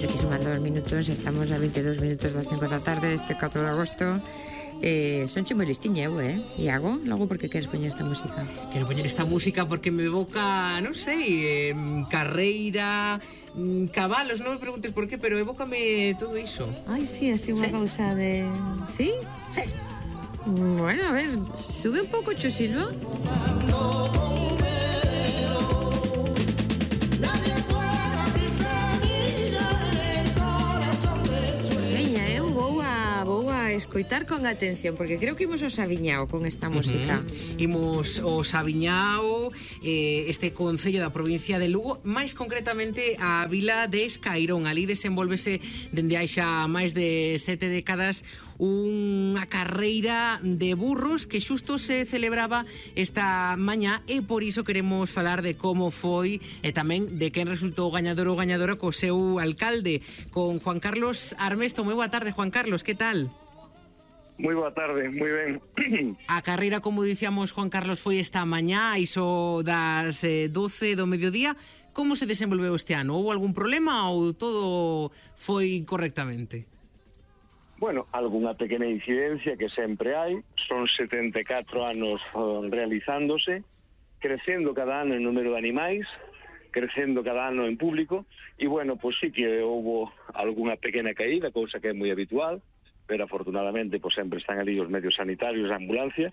aquí sumando os minutos, estamos a 22 minutos das 5 da tarde, este 4 de agosto. Sonche moi listiña eu, Iago, logo porque queres poñer esta música? Quero poñer esta música porque me evoca, non sei, carreira, cabalos, non me preguntes por qué, pero evócame todo iso. Ai, sí, así unha cousa de... ¿Sí? Sí. Bueno, a ver, sube un pouco, Chusilo. Escoitar con atención, porque creo que imos ao Saviñao con esta música. Imos ao Saviñao, este concello da provincia de Lugo, máis concretamente a vila de Escairón. Ali desenvolvese dende hai xa máis de 7 décadas unha carreira de burros que xusto se celebraba esta mañá, e por iso queremos falar de como foi e tamén de quen resultou gañador ou gañadora co seu alcalde, con Juan Carlos Armesto. Moi boa tarde, Juan Carlos, que tal? Moi boa tarde, moi ben. A carreira, como dicíamos, Juan Carlos, foi esta mañá, iso das 12 do mediodía. Como se desenvolveu este ano? Houve algún problema ou todo foi correctamente? Bueno, algunha pequena incidencia que sempre hai. Son 74 anos realizándose, crecendo cada ano en número de animais, crecendo cada ano en público, e bueno, pois sí que houve algunha pequena caída, cousa que é moi habitual, pero afortunadamente pues sempre están ali os medios sanitarios, a ambulancia,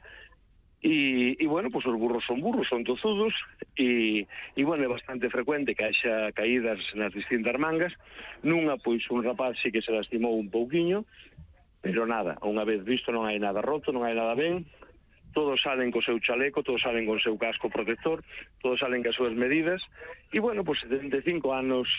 e bueno, pues os burros son tozudos, e bueno, é bastante frecuente que haxa caídas nas distintas mangas. Nunha, pois, un rapaz sí que se lastimou un pouquiño, pero nada, unha vez visto non hai nada roto, non hai nada ben, todos salen co seu chaleco, todos salen con seu casco protector, todos salen cas súas medidas, e bueno, pues 74 anos,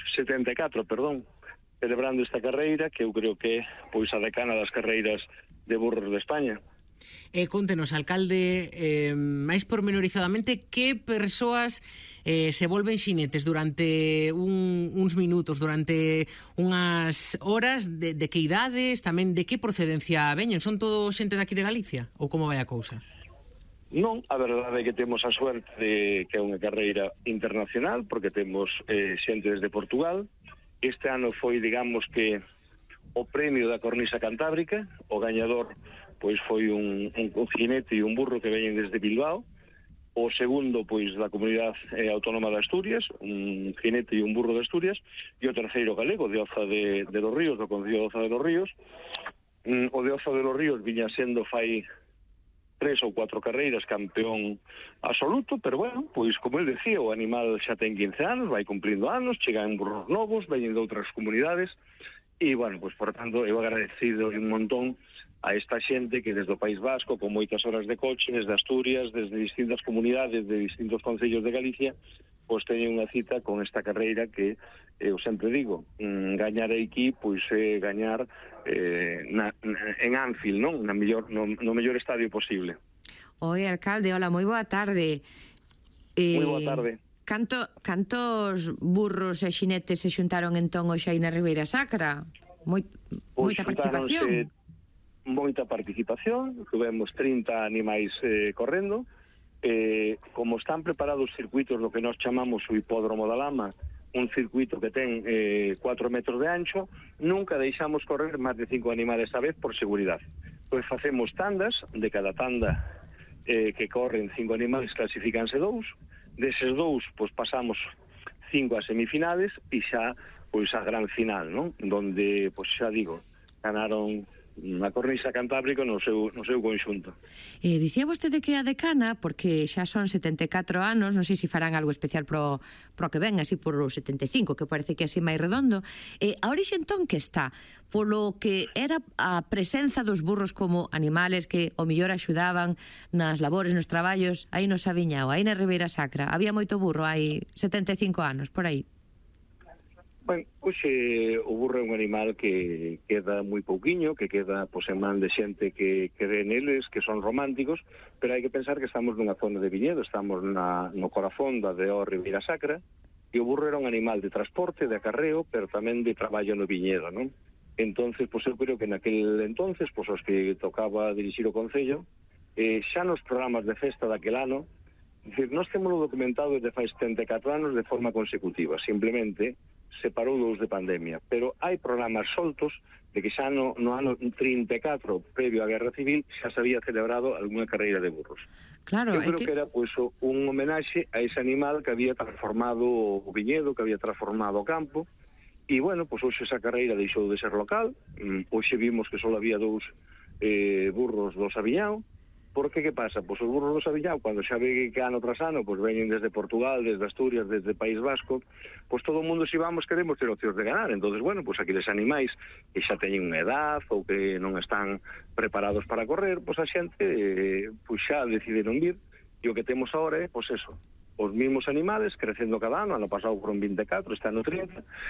celebrando esta carreira, que eu creo que é pois a decana das carreiras de burros de España. Contenos, alcalde, máis pormenorizadamente, que persoas se volven xinetes durante uns minutos, durante unhas horas, de que idades, tamén de que procedencia veñen? Son todo xente daqui de Galicia? Ou como vai a cousa? Non, a verdade é que temos a suerte de que é unha carreira internacional, porque temos xente desde Portugal. Este ano foi, digamos que, o premio da cornisa cantábrica. O gañador pois foi un jinete e un burro que veñen desde Bilbao. O segundo, pois, da comunidade autónoma de Asturias, un jinete e un burro de Asturias. E o terceiro galego, de Oza de los Ríos, do concello de Oza de los Ríos. O de Oza de los Ríos viña sendo fai 3 ou 4 carreiras campeón absoluto, pero bueno, pois como el decía, o animal xa ten 15 anos, vai cumplindo anos, chegan burros novos, veñen de outras comunidades, e bueno, pois por tanto, eu agradecido un montón a esta xente que desde o País Vasco, con moitas horas de coche, desde Asturias, desde distintas comunidades, de distintos concellos de Galicia, pois teñen unha cita con esta carreira que eu sempre digo, gañar aquí, pois é gañar en Anfield, non? No mellor estadio posible. Oi, alcalde, hola, moi boa tarde. Moi boa tarde. Cantos burros e xinetes se xuntaron entón hoxe aí na Ribeira Sacra? Moita participación? Moita participación, tuvemos 30 animais correndo. Como están preparados os circuitos do que nós chamamos o hipódromo da Lama, un circuito que ten 4 metros de ancho, nunca deixamos correr máis de 5 animales a vez por seguridade. Pois facemos tandas, de cada tanda que corren 5 animales clasificanse 2, deses 2 pois pasamos 5 a semifinales e xa pois a gran final, non? Donde, pois xa digo, ganaron a cornisa cantábrica no seu conxunto. Dicía vostede que é a decana, porque xa son 74 anos, non sei se farán algo especial pro que ven, así por os 75, que parece que é así máis redondo. A orixe entón que está? Polo que era a presenza dos burros como animales que o mellor axudaban nas labores, nos traballos, aí no Saviñao, aí na Ribeira Sacra. Había moito burro hai 75 anos, por aí. Ben, hoxe o burro é un animal que queda moi pouquiño, que queda pois, en man de xente que cree neles, que son románticos, pero hai que pensar que estamos nunha zona de viñedo, estamos no corazón da D.O. Ribeira Sacra, e o burro era un animal de transporte, de acarreo, pero tamén de traballo no viñedo, non? Entonces, pois eu creo que naquele entonces, pois os que tocaba dirixir o concello, xa nos programas de festa daquel ano, dicir, nós temos documentado desde fai 74 anos de forma consecutiva, simplemente se parou 2 de pandemia, pero hai programas soltos de que xa no ano 34, previo á Guerra Civil, xa se había celebrado algunha carreira de burros. Claro, Eu creo que era pois, un homenaxe a ese animal que había transformado o viñedo, que había transformado o campo, e, bueno, pois hoxe esa carreira deixou de ser local, hoxe vimos que só había 2 burros do Sabiñao, porque que pasa? Pois os burros do Sabiñao, cando xa ve que ano tras ano, pois veñen desde Portugal, desde Asturias, desde País Vasco, pois todo o mundo se vamos queremos ter opcións de ganar. Entonces, bueno, pois aqueles animais que xa teñen unha edad ou que non están preparados para correr, pois a xente pois xa decide non vir, e o que temos agora é, pois eso, os mismos animales crecendo cada ano pasado foron 24, este ano 30,